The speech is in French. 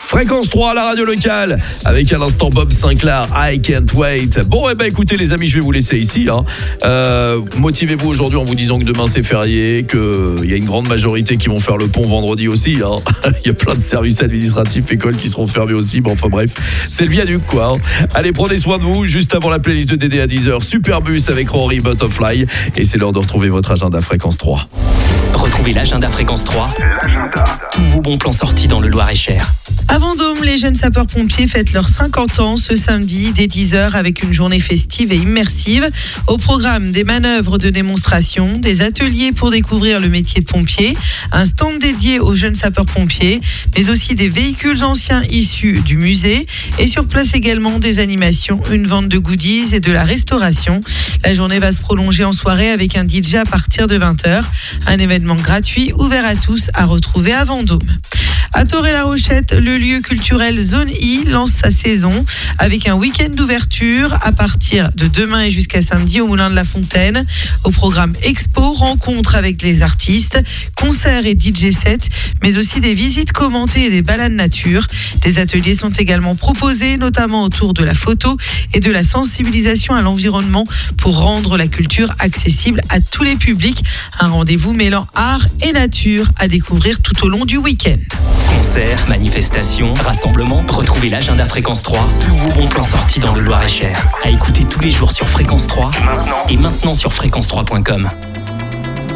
Fréquence 3, la radio locale, avec à l'instant Bob Sinclair, I Can't Wait. Bon, écoutez les amis, je vais vous laisser ici. Motivez-vous aujourd'hui en vous disant que demain c'est férié, qu'il y a une grande majorité qui vont faire le pont vendredi aussi. Il y a plein de services administratifs, écoles qui seront fermés aussi. Bon, enfin bref, c'est le viaduc quoi. Allez, prenez soin de vous. Juste avant la playlist de Dédé à 10h, Superbus avec Rory Butterfly. Et c'est l'heure de retrouver votre agenda Fréquence 3. Retrouvez l'agenda Fréquence 3. Tous vos bons plans sortis dans le Loir-et-Cher. À Vendôme, les jeunes sapeurs-pompiers fêtent leurs 50 ans ce samedi dès 10h avec une journée festive et immersive. Au programme, des manœuvres de démonstration, des ateliers pour découvrir le métier de pompier, un stand dédié aux jeunes sapeurs-pompiers, mais aussi des véhicules anciens issus du musée et sur place également des animations, une vente de goodies et de la restauration. La journée va se prolonger en soirée avec un DJ à partir de 20h. Un événement gratuit ouvert à tous à retrouver à Vendôme. À Toré-la-Rochette, le lieu culturel Zone I lance sa saison avec un week-end d'ouverture à partir de demain et jusqu'à samedi au Moulin de la Fontaine. Au programme expo, rencontres avec les artistes, concerts et DJ sets, mais aussi des visites commentées et des balades nature. Des ateliers sont également proposés, notamment autour de la photo et de la sensibilisation à l'environnement pour rendre la culture accessible à tous les publics. Un rendez-vous mêlant art et nature à découvrir tout au long du week-end. Concerts, manifestations, rassemblements, retrouvez l'agenda Fréquence 3, tous vos bons plans sortis dans le Loir-et-Cher. À écouter tous les jours sur Fréquence 3 et maintenant sur fréquence3.com.